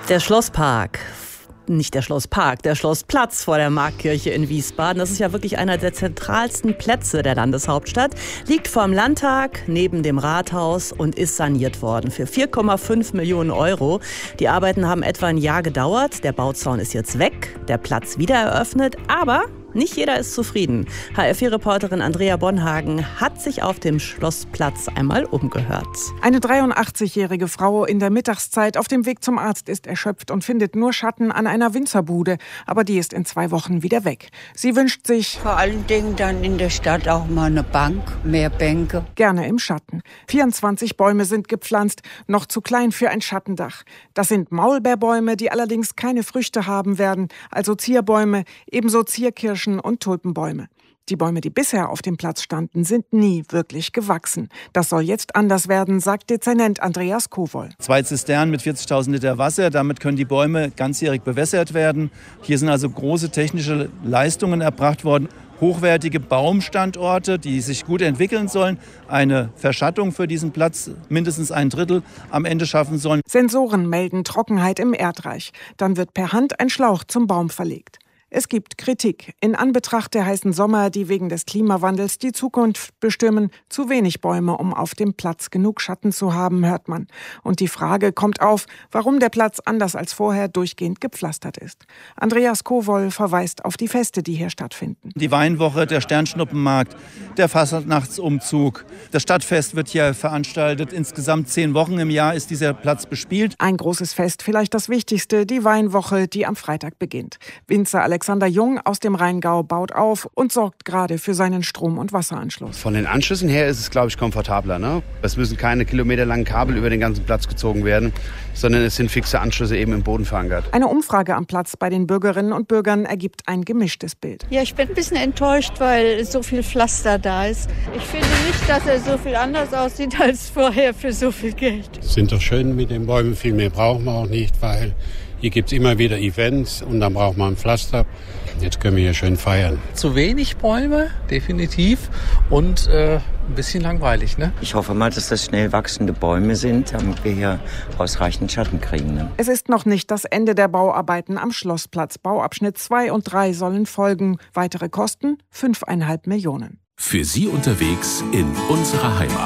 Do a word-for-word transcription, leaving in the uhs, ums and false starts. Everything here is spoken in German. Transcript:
Der Schlosspark. Nicht der Schlosspark, der Schlossplatz vor der Marktkirche in Wiesbaden. Das ist ja wirklich einer der zentralsten Plätze der Landeshauptstadt. Liegt vorm Landtag, neben dem Rathaus und ist saniert worden für vier Komma fünf Millionen Euro. Die Arbeiten haben etwa ein Jahr gedauert. Der Bauzaun ist jetzt weg, der Platz wieder eröffnet, aber nicht jeder ist zufrieden. H R vier Reporterin Andrea Bonhagen hat sich auf dem Schlossplatz einmal umgehört. Eine dreiundachtzigjährige Frau in der Mittagszeit auf dem Weg zum Arzt ist erschöpft und findet nur Schatten an einer Winzerbude. Aber die ist in zwei Wochen wieder weg. Sie wünscht sich vor allen Dingen dann in der Stadt auch mal eine Bank, mehr Bänke. Gerne im Schatten. vierundzwanzig Bäume sind gepflanzt, noch zu klein für ein Schattendach. Das sind Maulbeerbäume, die allerdings keine Früchte haben werden, also Zierbäume, ebenso Zierkirschen und Tulpenbäume. Die Bäume, die bisher auf dem Platz standen, sind nie wirklich gewachsen. Das soll jetzt anders werden, sagt Dezernent Andreas Kowol. Zwei Zisternen mit vierzigtausend Liter Wasser, damit können die Bäume ganzjährig bewässert werden. Hier sind also große technische Leistungen erbracht worden. Hochwertige Baumstandorte, die sich gut entwickeln sollen, eine Verschattung für diesen Platz mindestens ein Drittel am Ende schaffen sollen. Sensoren melden Trockenheit im Erdreich. Dann wird per Hand ein Schlauch zum Baum verlegt. Es gibt Kritik. In Anbetracht der heißen Sommer, die wegen des Klimawandels die Zukunft bestimmen, zu wenig Bäume, um auf dem Platz genug Schatten zu haben, hört man. Und die Frage kommt auf, warum der Platz anders als vorher durchgehend gepflastert ist. Andreas Kowol verweist auf die Feste, die hier stattfinden. Die Weinwoche, der Sternschnuppenmarkt, der Fastnachtsumzug. Das Stadtfest wird hier veranstaltet. Insgesamt zehn Wochen im Jahr ist dieser Platz bespielt. Ein großes Fest, vielleicht das wichtigste, die Weinwoche, die am Freitag beginnt. Winzer Alexander Jung aus dem Rheingau baut auf und sorgt gerade für seinen Strom- und Wasseranschluss. Von den Anschlüssen her ist es, glaube ich, komfortabler. Ne? Es müssen keine kilometerlangen Kabel über den ganzen Platz gezogen werden, sondern es sind fixe Anschlüsse eben im Boden verankert. Eine Umfrage am Platz bei den Bürgerinnen und Bürgern ergibt ein gemischtes Bild. Ja, ich bin ein bisschen enttäuscht, weil so viel Pflaster da ist. Ich finde nicht, dass er so viel anders aussieht als vorher für so viel Geld. Es sind doch schön mit den Bäumen, viel mehr brauchen wir auch nicht, weil hier gibt es immer wieder Events und dann braucht man ein Pflaster. Jetzt können wir hier schön feiern. Zu wenig Bäume, definitiv. Und äh, ein bisschen langweilig, ne? Ich hoffe mal, dass das schnell wachsende Bäume sind, damit wir hier ausreichend Schatten kriegen. Ne? Es ist noch nicht das Ende der Bauarbeiten am Schlossplatz. Bauabschnitt zwei und drei sollen folgen. Weitere Kosten fünfeinhalb Millionen. Für Sie unterwegs in unserer Heimat.